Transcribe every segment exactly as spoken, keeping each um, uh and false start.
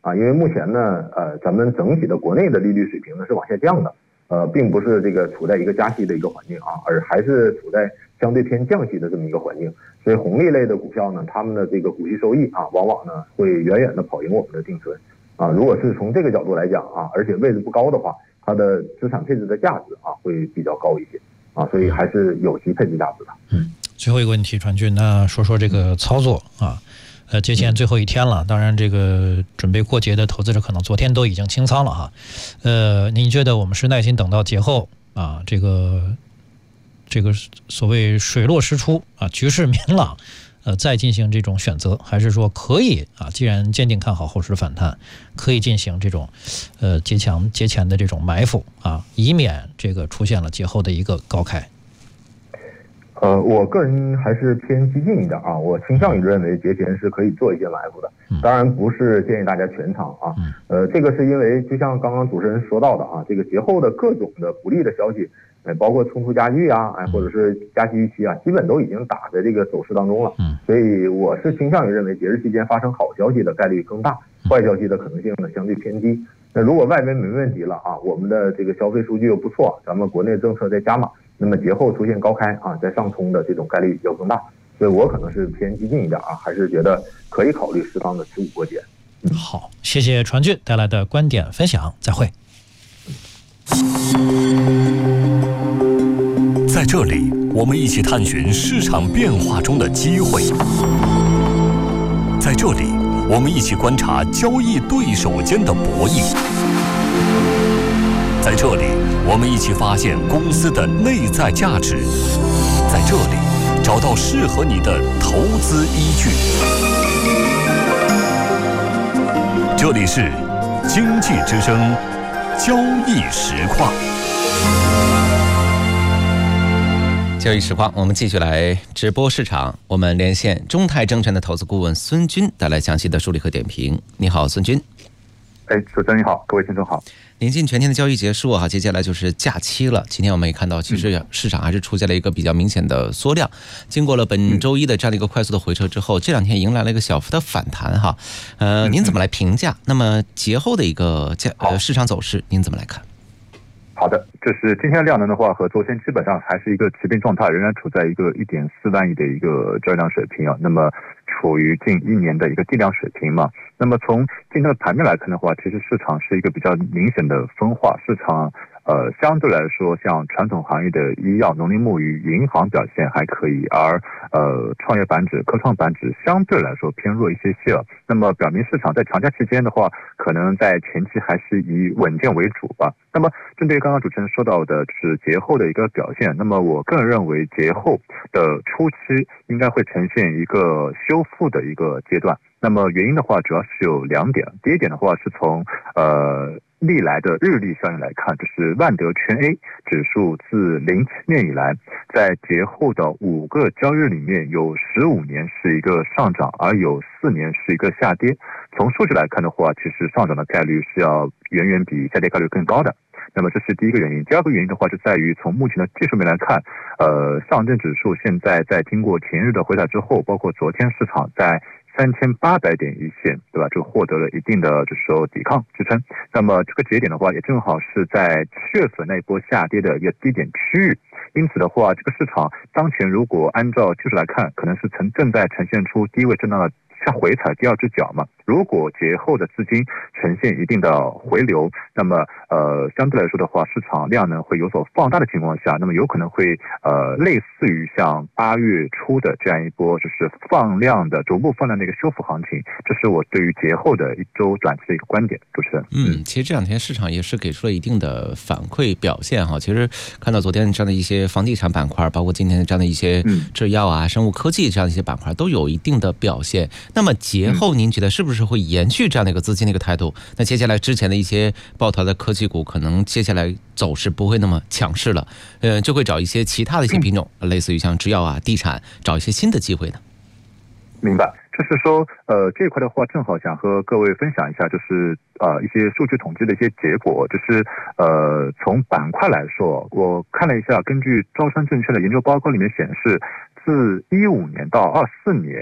啊，因为目前呢，呃，咱们整体的国内的利率水平呢是往下降的，呃，并不是这个处在一个加息的一个环境啊，而还是处在相对偏降息的这么一个环境。所以红利类的股票呢，他们的这个股息收益啊，往往呢会远远的跑赢我们的定存啊。如果是从这个角度来讲啊，而且位置不高的话，它的资产配置的价值啊会比较高一些啊，所以还是有其配置价值的。 嗯，最后一个问题，传俊，那说说这个操作啊。呃，节前最后一天了，当然这个准备过节的投资者可能昨天都已经清仓了哈。呃，您觉得我们是耐心等到节后啊，这个这个所谓水落石出啊，局势明朗，呃，再进行这种选择，还是说可以啊？既然坚定看好后市反弹，可以进行这种呃节前节前的这种埋伏啊，以免这个出现了节后的一个高开。 呃，我个人还是偏激进一点啊，我倾向于认为节前是可以做一些埋伏的，当然不是建议大家全仓啊。呃，这个是因为就像刚刚主持人说到的啊，这个节后的各种的不利的消息，呃，包括冲突加剧啊，哎，或者是加息预期啊，基本都已经打在这个走势当中了。所以我是倾向于认为节日期间发生好消息的概率更大，坏消息的可能性呢相对偏低。那如果外围没问题了啊，我们的这个消费数据又不错，咱们国内政策在加码，那么节后出现高开啊，在上冲的这种概率要更大，所以我可能是偏激进一点啊，还是觉得可以考虑适当的持股过节。 嗯，好，谢谢传俊带来的观点分享，再会。 在这里，我们一起探寻市场变化中的机会；在这里，我们一起观察交易对手间的博弈；在这里，我们一起发现公司的内在价值，在这里找到适合你的投资依据。这里是经济之声交易实况。 交易实况，我们继续来直播市场。我们连线中泰证券的投资顾问孙军，带来详细的梳理和点评。你好，孙军。 哎，主持人你好，各位听众好。 临近全天的交易结束哈，接下来就是假期了。今天我们也看到，其实市场还是出现了一个比较明显的缩量。经过了本周一的这样的一个快速的回撤之后，这两天迎来了一个小幅的反弹哈。呃，您怎么来评价？那么节后的一个价呃市场走势，您怎么来看？ 好的，就是今天的量能的话，和昨天基本上还是一个持平状态，仍然处在一个一点四万亿的一个交易量水平啊。那么处于近一年的一个地量水平嘛。那么从今天的盘面来看的话，其实市场是一个比较明显的分化，市场呃相对来说，像传统行业的医药、农林牧渔、银行表现还可以，而呃创业板指、科创板指相对来说偏弱一些些了。那么表明市场在长假期间的话，可能在前期还是以稳健为主吧。那么针对刚刚主持人说到的是节后的一个表现，那么我个人认为节后的初期应该会呈现一个修复的一个阶段。那么原因的话主要是有两点，第一点的话是从呃历来的日历效应来看，就是万德全 A 指数自零七年以来，在节后的五个交易日里面，有十五年是一个上涨，而有四年是一个下跌。从数据来看的话，其实上涨的概率是要远远比下跌概率更高的。那么这是第一个原因。第二个原因的话，就在于从目前的技术面来看，呃，上证指数现在在经过前日的回踩之后，包括昨天市场在三千八百点一线，对吧？就获得了一定的就是说抵抗支撑。那么这个节点的话，也正好是在七月份那一波下跌的一个低点区域。因此的话，这个市场当前如果按照技术来看，可能是呈正在呈现出低位震荡的下回踩第二只脚嘛。如果节后的资金呈现一定的回流，那么呃相对来说的话，市场量能会有所放大的情况下，那么有可能会呃类似于像八月初的这样一波就是放量的逐步放量的一个修复行情。这是我对于节后的一周短期的一个观点。主持人， 嗯，其实这两天市场也是给出了一定的反馈表现哈。其实看到昨天这样的一些房地产板块，包括今天这样的一些制药啊、生物科技这样的一些板块，都有一定的表现。那么节后您觉得是不是会延续这样的一个资金的一个态度？那接下来之前的一些抱团的科技股，可能接下来走势不会那么强势了，呃，就会找一些其他的一些品种，类似于像制药啊、地产，找一些新的机会呢？ 明白。就是说，呃，这一块的话，正好想和各位分享一下，就是呃一些数据统计的一些结果。就是呃从板块来说，我看了一下，根据招商证券的研究报告里面显示，自一五年到二四年，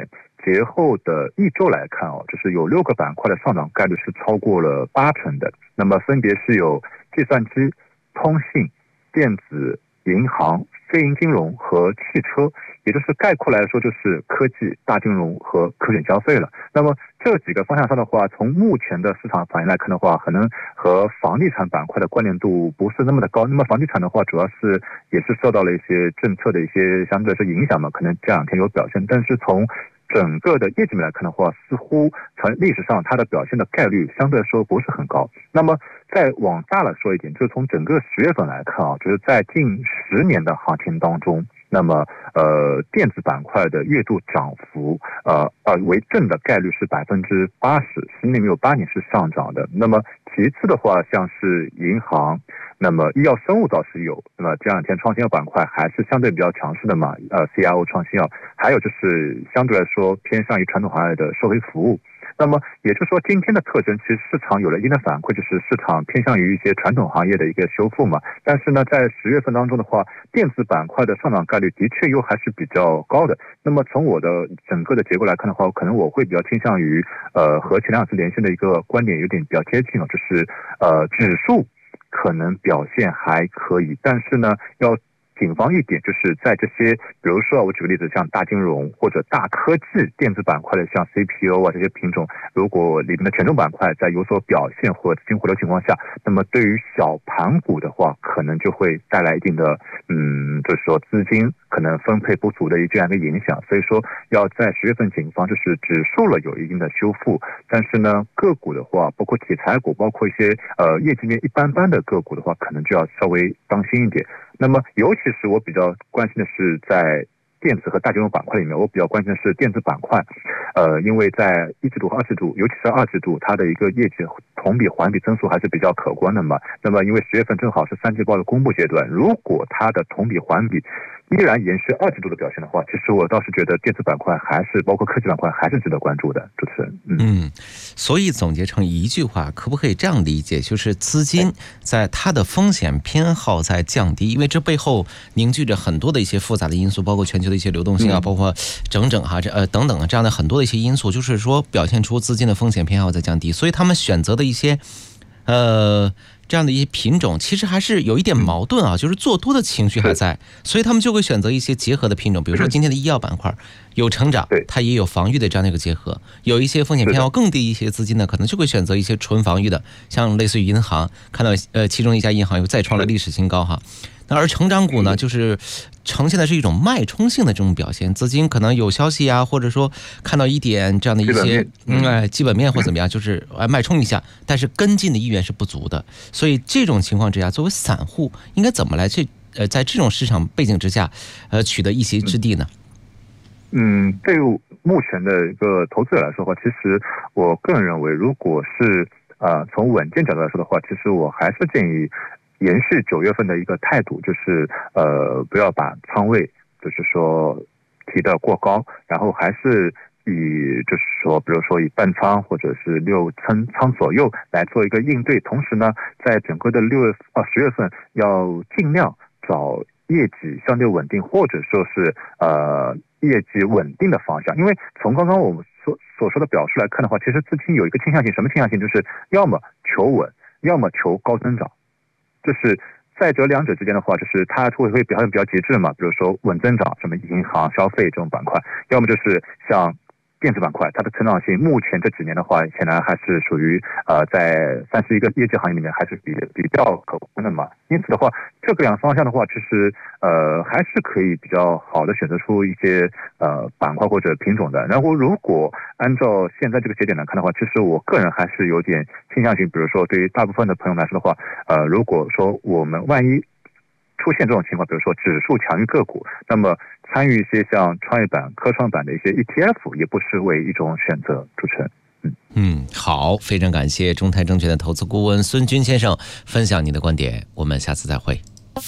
节后的一周来看哦，就是有六个板块的上涨概率是超过了八成的。那么分别是有计算机、通信、电子、银行、非银金融和汽车，也就是概括来说就是科技、大金融和可选消费了。那么这几个方向上的话，从目前的市场反应来看的话，可能和房地产板块的关联度不是那么的高。那么房地产的话，主要是也是受到了一些政策的一些相对来说影响嘛，可能这两天有表现。但是从整个的业绩面来看的话，似乎从历史上它的表现的概率相对来说不是很高。那么再往大了说一点，就是从整个十月份来看啊，就是在近十年的行情当中，那么呃电子板块的月度涨幅呃呃为正的概率是百分之八十，十年里面有八年是上涨的。那么其次的话，像是银行，那么医药生物倒是有，那么这两天创新药板块还是相对比较强势的嘛，呃 C R O 创新药，还有就是相对来说偏向于传统行业的社会服务。那么也就是说，今天的特征其实市场有了一定的反馈，就是市场偏向于一些传统行业的一个修复嘛。但是呢，在十月份当中的话，电子板块的上涨概率的确又还是比较高的。那么从我的整个的结构来看的话，可能我会比较倾向于呃和前两次连线的一个观点有点比较接近了，就是呃指数可能表现还可以，但是呢要谨防一点，就是在这些比如说我举个例子，像大金融或者大科技电子板块的像 C P O 啊这些品种，如果里面的权重板块在有所表现或资金回流情况下，那么对于小盘股的话，可能就会带来一定的嗯就是说资金可能分配不足的这样一个影响。所以说要在十月份谨防，就是指数了有一定的修复，但是呢个股的话，包括题材股，包括一些呃业绩面一般般的个股的话，可能就要稍微当心一点。那么尤其是我比较关心的是在电子和大金融板块里面，我比较关心的是电子板块，呃，因为在一季度和二季度，尤其是二季度，它的一个业绩同比环比增速还是比较可观的嘛。那么因为十月份正好是三季报的公布阶段，如果它的同比环比依然延续二季度的表现的话，其实我倒是觉得电子板块还是包括科技板块还是值得关注的。主持人， 嗯，嗯所以总结成一句话，可不可以这样理解，就是资金在它的风险偏好在降低，因为这背后凝聚着很多的一些复杂的因素，包括全球的一些流动性啊，包括整整哈这呃等等这样的很多的一些因素，就是说表现出资金的风险偏好在降低，所以他们选择的一些呃。这样的一些品种其实还是有一点矛盾啊，就是做多的情绪还在，所以他们就会选择一些结合的品种，比如说今天的医药板块有成长，它也有防御的这样的一个结合，有一些风险偏好更低一些资金呢，可能就会选择一些纯防御的，像类似于银行，看到呃其中一家银行又再创了历史新高哈。那而成长股呢，就是呈现的是一种脉冲性的这种表现，资金可能有消息啊，或者说看到一点这样的一些嗯哎基本面或怎么样，就是哎脉冲一下，但是跟进的意愿是不足的。所以这种情况之下，作为散户应该怎么来去呃在这种市场背景之下呃取得一席之地呢？ 嗯，对于目前的一个投资者来说的话，其实我个人认为，如果是呃从稳健角度来说的话，其实我还是建议延续九月份的一个态度，就是呃不要把仓位就是说提得过高，然后还是以就是说比如说以半仓或者是六成仓左右来做一个应对。同时呢，在整个的六月啊十月份要尽量找业绩相对稳定或者说是呃业绩稳定的方向。因为从刚刚我们所所说的表述来看的话，其实资金有一个倾向性，什么倾向性？就是要么求稳，要么求高增长。就是在这两者之间的话，就是它会会表现比较极致嘛，比如说稳增长，什么银行、消费这种板块，要么就是像电子板块，它的成长性目前这几年的话，显然还是属于呃在三十一个业绩行业里面还是比比较可观的嘛。因此的话，这个两个方向的话，其实呃还是可以比较好的选择出一些呃板块或者品种的。然后如果按照现在这个节点来看的话，其实我个人还是有点倾向性，比如说对于大部分的朋友来说的话，呃如果说我们万一出现这种情况，比如说指数强于个股，那么参与一些像创业板、科创板的一些 E T F 也不失为一种选择。主持人，嗯嗯，好，非常感谢中泰证券的投资顾问孙军先生分享您的观点，我们下次再会。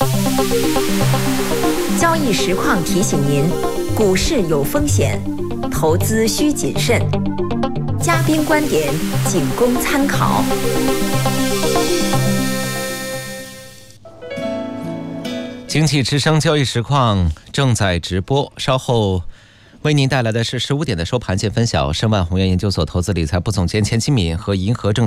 交易实况提醒您，股市有风险，投资需谨慎，嘉宾观点仅供参考。经济之声交易实况正在直播，稍后为您带来的是十五点的收盘见分晓。申万宏源研究所投资理财部总监钱其敏和银河证